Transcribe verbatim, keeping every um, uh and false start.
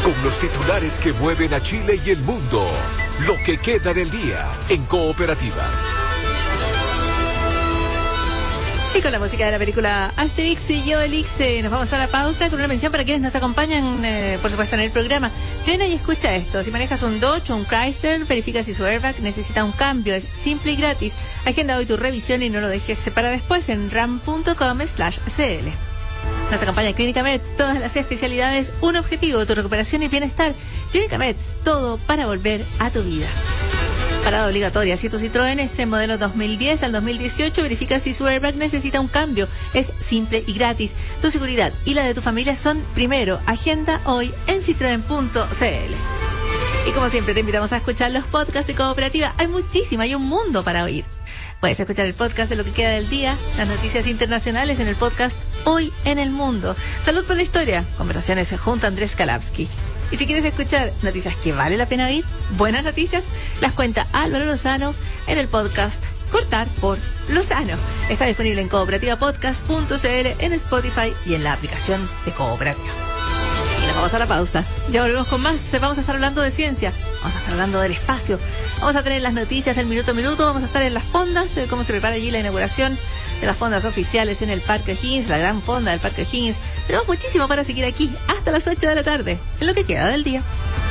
con los titulares que mueven a Chile y el mundo. Lo que queda del día en Cooperativa. Y con la música de la película Asterix y Obelix, eh, nos vamos a la pausa con una mención para quienes nos acompañan, eh, por supuesto, en el programa. Frena y escucha esto. Si manejas un Dodge o un Chrysler, verifica si su airbag necesita un cambio. Es simple y gratis. Agenda hoy tu revisión y no lo dejes para después en ram punto com slash c l. Nos acompaña Clínica Meds, todas las especialidades, un objetivo, tu recuperación y bienestar. Clínica Meds, todo para volver a tu vida. Parada obligatoria. Si tu Citroën es en modelo dos mil diez al dos mil dieciocho, verifica si su airbag necesita un cambio. Es simple y gratis. Tu seguridad y la de tu familia son primero. Agenda hoy en citroen punto c l. Y como siempre te invitamos a escuchar los podcasts de Cooperativa. Hay muchísimo, hay un mundo para oír. Puedes escuchar el podcast de Lo que queda del día, las noticias internacionales en el podcast Hoy en el Mundo. Salud por la historia, conversaciones junto a Andrés Kalapski. Y si quieres escuchar noticias que vale la pena oír, buenas noticias, las cuenta Álvaro Lozano en el podcast Cortar por Lozano. Está disponible en cooperativa podcast punto c l, en Spotify y en la aplicación de Cooperativa. Y nos vamos a la pausa. Ya volvemos con más. Vamos a estar hablando de ciencia, vamos a estar hablando del espacio, vamos a tener las noticias del minuto a minuto, vamos a estar en las fondas, de cómo se prepara allí la inauguración de las fondas oficiales en el Parque O'Higgins, la gran fonda del Parque O'Higgins. Tenemos muchísimo para seguir aquí hasta las ocho de la tarde, en lo que queda del día.